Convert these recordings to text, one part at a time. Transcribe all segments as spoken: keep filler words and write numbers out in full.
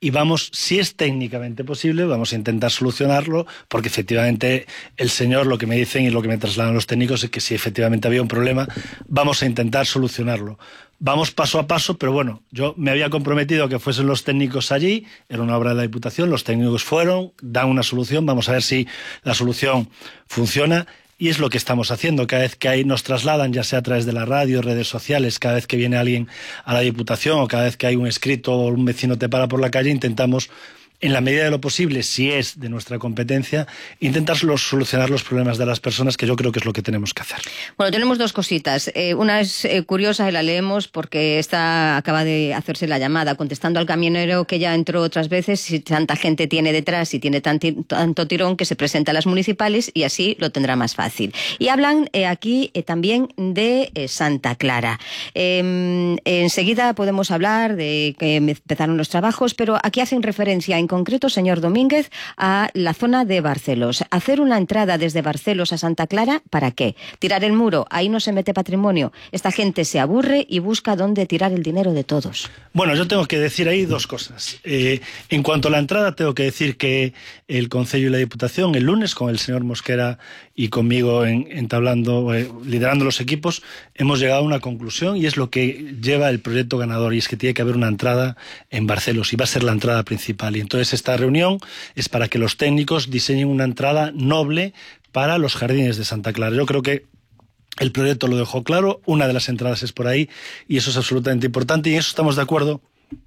y vamos, si es técnicamente posible, vamos a intentar solucionarlo, porque efectivamente el señor, lo que me dicen y lo que me trasladan los técnicos es que si efectivamente había un problema, vamos a intentar solucionarlo. Vamos paso a paso, pero bueno, yo me había comprometido a que fuesen los técnicos allí, era una obra de la Diputación, los técnicos fueron, dan una solución, vamos a ver si la solución funciona. Y es lo que estamos haciendo. Cada vez que hay, nos trasladan, ya sea a través de la radio, redes sociales, cada vez que viene alguien a la Diputación o cada vez que hay un escrito o un vecino te para por la calle, intentamos, en la medida de lo posible, si es de nuestra competencia, intentar los, solucionar los problemas de las personas, que yo creo que es lo que tenemos que hacer. Bueno, tenemos dos cositas. Eh, una es eh, curiosa y la leemos porque esta acaba de hacerse la llamada, contestando al camionero que ya entró otras veces, si tanta gente tiene detrás y tiene tanti, tanto tirón, que se presenta a las municipales y así lo tendrá más fácil. Y hablan eh, aquí eh, también de eh, Santa Clara. Eh, enseguida podemos hablar de que empezaron los trabajos, pero aquí hacen referencia en concreto, señor Domínguez, a la zona de Barcelos. Hacer una entrada desde Barcelos a Santa Clara, ¿para qué? Tirar el muro, ahí no se mete patrimonio. Esta gente se aburre y busca dónde tirar el dinero de todos. Bueno, yo tengo que decir ahí dos cosas. Eh, en cuanto a la entrada, tengo que decir que el Concello y la Diputación, el lunes, con el señor Mosquera y conmigo en, entablando, eh, liderando los equipos, hemos llegado a una conclusión y es lo que lleva el proyecto ganador, y es que tiene que haber una entrada en Barcelos y va a ser la entrada principal. Y entonces esta reunión es para que los técnicos diseñen una entrada noble para los jardines de Santa Clara. Yo creo que el proyecto lo dejó claro, una de las entradas es por ahí y eso es absolutamente importante y en eso estamos de acuerdo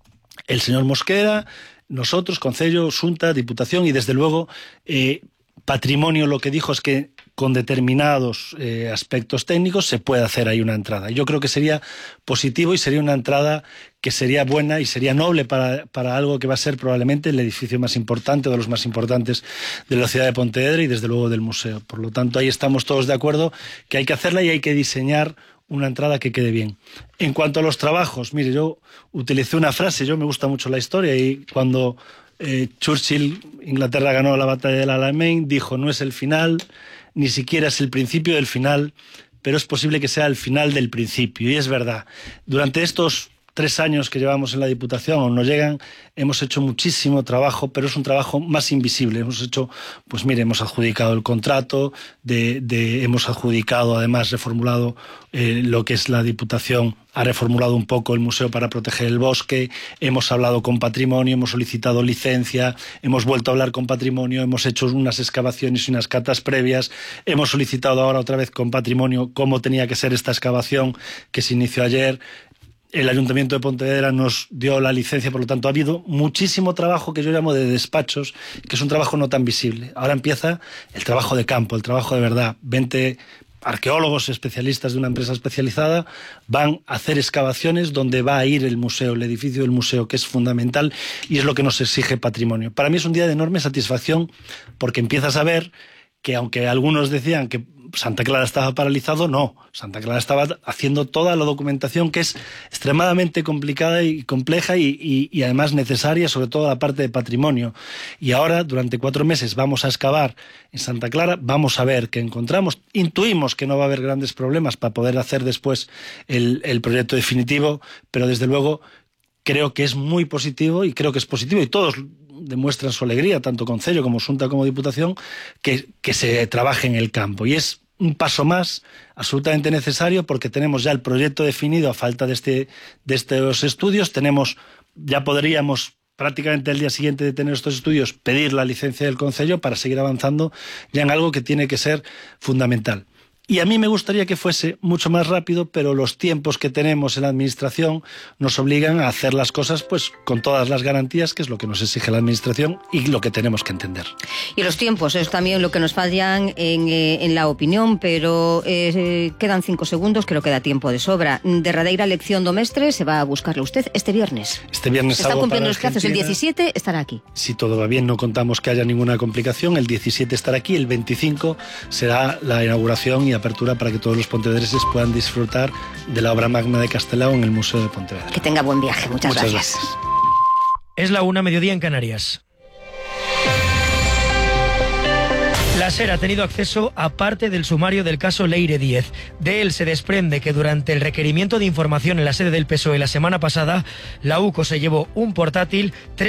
el señor Mosquera, nosotros, Concello, Xunta, Diputación y desde luego eh, Patrimonio lo que dijo es que con determinados eh, aspectos técnicos se puede hacer ahí una entrada. Yo creo que sería positivo y sería una entrada que sería buena y sería noble para, para algo que va a ser probablemente el edificio más importante o de los más importantes de la ciudad de Pontevedra y desde luego del museo. Por lo tanto, ahí estamos todos de acuerdo que hay que hacerla y hay que diseñar una entrada que quede bien. En cuanto a los trabajos, mire, yo utilicé una frase, yo me gusta mucho la historia y cuando eh, Churchill, Inglaterra ganó la batalla del Alamein, dijo no es el final, ni siquiera es el principio del final, pero es posible que sea el final del principio. Y es verdad, durante estos tres años que llevamos en la Diputación, o nos llegan, hemos hecho muchísimo trabajo, pero es un trabajo más invisible. Hemos hecho, pues mire, hemos adjudicado el contrato, de, de, hemos adjudicado, además reformulado eh, lo que es la Diputación, ha reformulado un poco el museo para proteger el bosque, hemos hablado con Patrimonio, hemos solicitado licencia, hemos vuelto a hablar con Patrimonio, hemos hecho unas excavaciones y unas catas previas, hemos solicitado ahora otra vez con Patrimonio cómo tenía que ser esta excavación que se inició ayer. El Ayuntamiento de Pontevedra nos dio la licencia, por lo tanto ha habido muchísimo trabajo que yo llamo de despachos, que es un trabajo no tan visible. Ahora empieza el trabajo de campo, el trabajo de verdad. veinte arqueólogos especialistas de una empresa especializada van a hacer excavaciones donde va a ir el museo, el edificio del museo, que es fundamental y es lo que nos exige Patrimonio. Para mí es un día de enorme satisfacción porque empiezas a ver que aunque algunos decían que Santa Clara estaba paralizado, no. Santa Clara estaba haciendo toda la documentación que es extremadamente complicada y compleja y, y, y además necesaria, sobre todo la parte de Patrimonio. Y ahora, durante cuatro meses, vamos a excavar en Santa Clara, vamos a ver qué encontramos. Intuimos que no va a haber grandes problemas para poder hacer después el, el proyecto definitivo, pero desde luego creo que es muy positivo y creo que es positivo y todos demuestran su alegría, tanto Concello como Xunta como Diputación, que, que se trabaje en el campo. Y es un paso más absolutamente necesario porque tenemos ya el proyecto definido a falta de, este, de estos estudios. Tenemos, ya podríamos prácticamente el día siguiente de tener estos estudios pedir la licencia del Concello para seguir avanzando ya en algo que tiene que ser fundamental. Y a mí me gustaría que fuese mucho más rápido, pero los tiempos que tenemos en la Administración nos obligan a hacer las cosas pues con todas las garantías, que es lo que nos exige la Administración y lo que tenemos que entender. Y los tiempos es también lo que nos fallan en, eh, en la opinión, pero eh, quedan cinco segundos, creo que da tiempo de sobra. Derradeira elección do mestre se va a buscarlo usted este viernes. Este viernes se está cumpliendo los plazos, el diecisiete estará aquí. Si todo va bien, no contamos que haya ninguna complicación, el diecisiete estará aquí, el veinticinco será la inauguración y apertura para que todos los pontevedreses puedan disfrutar de la obra magna de Castelao en el Museo de Pontevedra. Que tenga buen viaje, muchas, muchas gracias. gracias. Es la una, mediodía en Canarias. La SER ha tenido acceso a parte del sumario del caso Leire Díez. De él se desprende que durante el requerimiento de información en la sede del P S O E la semana pasada, la U C O se llevó un portátil,